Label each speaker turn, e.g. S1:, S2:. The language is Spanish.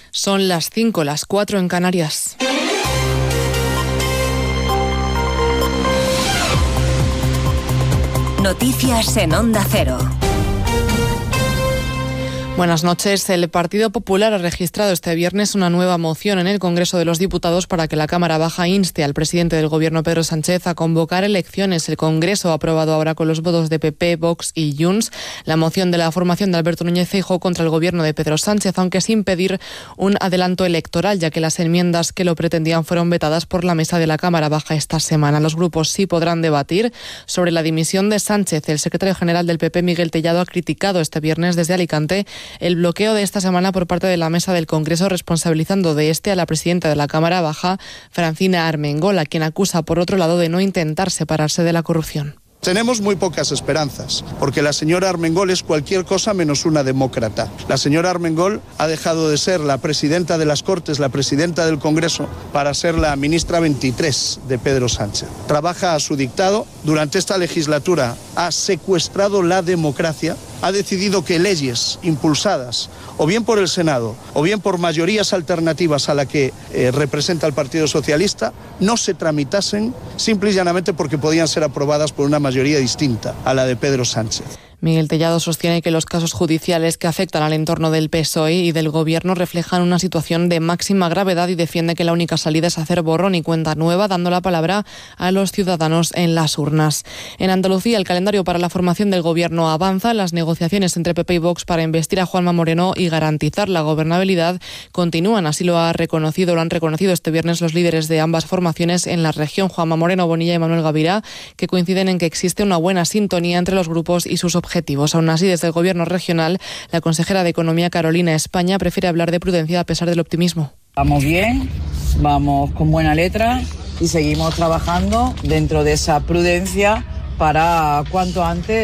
S1: Son las 5, las 4 en Canarias.
S2: Noticias en Onda Cero.
S1: Buenas noches. El Partido Popular ha registrado este viernes una nueva moción en el Congreso de los Diputados para que la Cámara Baja inste al presidente del Gobierno, Pedro Sánchez, a convocar elecciones. El Congreso ha aprobado ahora con los votos de PP, Vox y Junts la moción de la formación de Alberto Núñez Feijóo contra el Gobierno de Pedro Sánchez, aunque sin pedir un adelanto electoral, ya que las enmiendas que lo pretendían fueron vetadas por la mesa de la Cámara Baja esta semana. Los grupos sí podrán debatir sobre la dimisión de Sánchez. El secretario general del PP, Miguel Tellado, ha criticado este viernes desde Alicante el bloqueo de esta semana por parte de la mesa del Congreso, responsabilizando de este a la presidenta de la Cámara Baja, Francina Armengol, a quien acusa, por otro lado, de no intentar separarse de la corrupción.
S3: Tenemos muy pocas esperanzas, porque la señora Armengol es cualquier cosa menos una demócrata. La señora Armengol ha dejado de ser la presidenta de las Cortes, la presidenta del Congreso, para ser la ministra 23 de Pedro Sánchez. Trabaja a su dictado. Durante esta legislatura ha secuestrado la democracia, ha decidido que leyes impulsadas o bien por el Senado o bien por mayorías alternativas a la que representa el Partido Socialista no se tramitasen simple y llanamente porque podían ser aprobadas por una mayoría distinta a la de Pedro Sánchez.
S1: Miguel Tellado sostiene que los casos judiciales que afectan al entorno del PSOE y del Gobierno reflejan una situación de máxima gravedad y defiende que la única salida es hacer borrón y cuenta nueva, dando la palabra a los ciudadanos en las urnas. En Andalucía, el calendario para la formación del Gobierno avanza. Las negociaciones entre PP y Vox para investir a Juanma Moreno y garantizar la gobernabilidad continúan. Así lo han reconocido este viernes los líderes de ambas formaciones en la región, Juanma Moreno Bonilla y Manuel Gavirá, que coinciden en que existe una buena sintonía entre los grupos y sus objetivos. Aún así, desde el Gobierno regional, la consejera de Economía, Carolina España, prefiere hablar de prudencia a pesar del optimismo.
S4: Vamos bien, vamos con buena letra y seguimos trabajando dentro de esa prudencia para cuanto antes